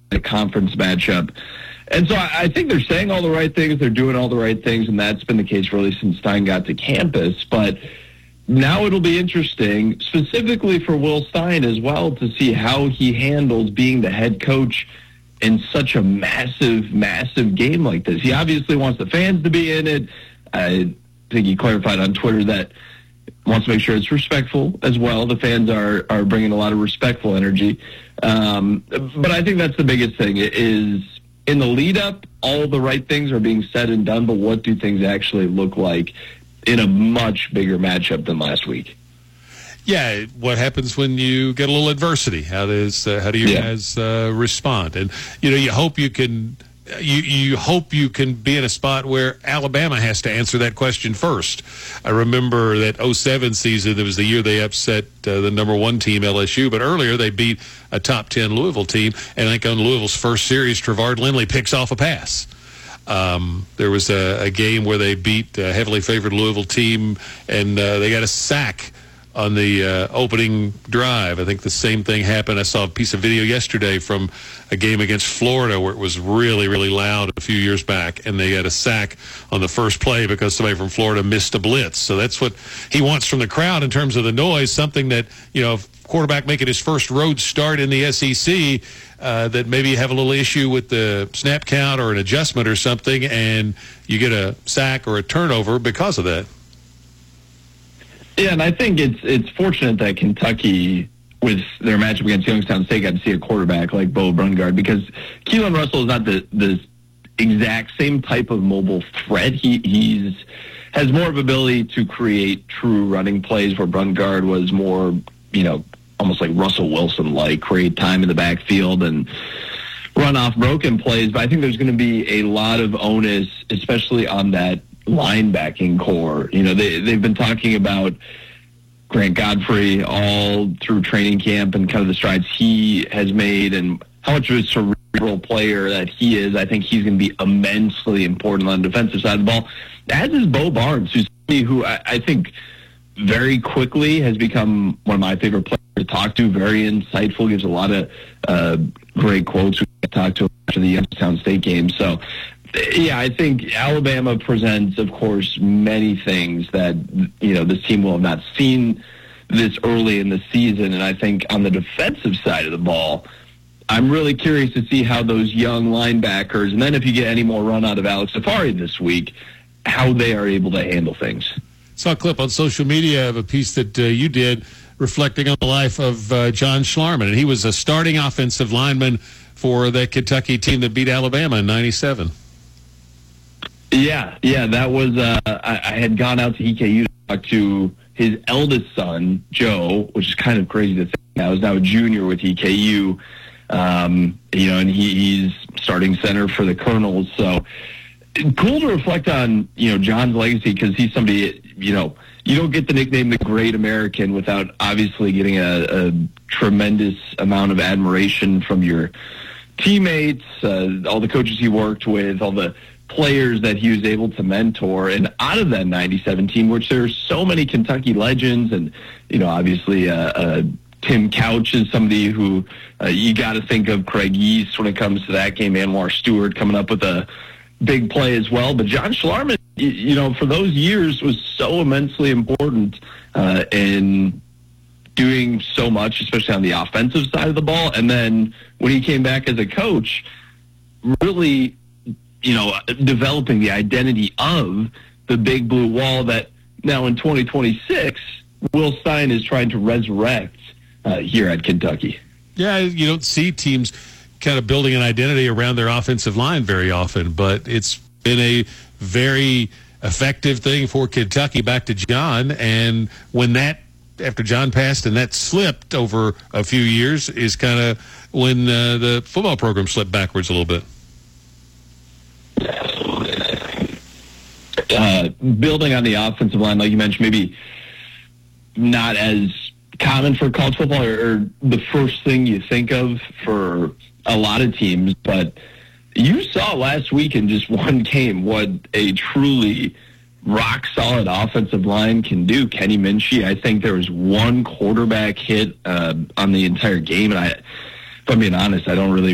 a conference matchup. And so I think they're saying all the right things, they're doing all the right things, and that's been the case really since Stein got to campus. But now it'll be interesting, specifically for Will Stein as well, to see how he handles being the head coach in such a massive, massive game like this. He obviously wants the fans to be in it. I think he clarified on Twitter that wants to make sure it's respectful as well. The fans are bringing a lot of respectful energy. But I think that's the biggest thing is in the lead up, all the right things are being said and done, but what do things actually look like in a much bigger matchup than last week? Yeah, what happens when you get a little adversity? How do you guys respond? And you hope you can. You hope you can be in a spot where Alabama has to answer that question first. I remember that 2007 season, it was the year they upset the number 1 team, LSU, but earlier they beat a top 10 Louisville team, and I think on Louisville's first series, Trevard Lindley picks off a pass. There was a game where they beat a heavily favored Louisville team, and they got a sack on the opening drive. I think the same thing happened. I saw a piece of video yesterday from a game against Florida where it was really, really loud a few years back, and they got a sack on the first play because somebody from Florida missed a blitz. So that's what he wants from the crowd in terms of the noise, something that, quarterback making his first road start in the SEC, that maybe you have a little issue with the snap count or an adjustment or something, and you get a sack or a turnover because of that. Yeah, and I think it's fortunate that Kentucky, with their matchup against Youngstown State, got to see a quarterback like Bo Brungard, because Keelan Russell is not the exact same type of mobile threat. He has more of ability to create true running plays, where Brungard was more, almost like Russell Wilson-like, create time in the backfield and run off broken plays. But I think there's going to be a lot of onus, especially on that linebacking core. They've been talking about Grant Godfrey all through training camp and kind of the strides he has made and how much of a cerebral player that he is. I think he's going to be immensely important on the defensive side of the ball, as is Bo Barnes, who I think very quickly has become one of my favorite players to talk to, very insightful, gives a lot of great quotes. We talked to him after the Youngstown State game. So yeah, I think Alabama presents, of course, many things that, this team will have not seen this early in the season. And I think on the defensive side of the ball, I'm really curious to see how those young linebackers, and then if you get any more run out of Alex Safari this week, how they are able to handle things. Saw a clip on social media of a piece that you did reflecting on the life of John Schlarman. And he was a starting offensive lineman for the Kentucky team that beat Alabama in '97. Yeah, that was, I had gone out to EKU to talk to his eldest son, Joe, which is kind of crazy to think. I was now a junior with EKU, and he's starting center for the Colonels. So cool to reflect on, John's legacy, because he's somebody, you don't get the nickname the Great American without obviously getting a tremendous amount of admiration from your teammates, all the coaches he worked with, all the players that he was able to mentor. And out of that 97 team, which there's so many Kentucky legends, and, obviously Tim Couch is somebody who you got to think of, Craig Yeast when it comes to that game, Anwar Stewart coming up with a big play as well. But John Schlarman, for those years was so immensely important in doing so much, especially on the offensive side of the ball. And then when he came back as a coach, really, developing the identity of the Big Blue Wall that now in 2026, Will Stein is trying to resurrect here at Kentucky. Yeah, you don't see teams kind of building an identity around their offensive line very often, but it's been a very effective thing for Kentucky back to John. And when that, after John passed and that slipped over a few years, is kind of when the football program slipped backwards a little bit. Building on the offensive line, like you mentioned, maybe not as common for college football or the first thing you think of for a lot of teams, but you saw last week in just one game what a truly rock-solid offensive line can do. Kenny Minchie, I think there was one quarterback hit on the entire game, and if I'm being honest, I don't really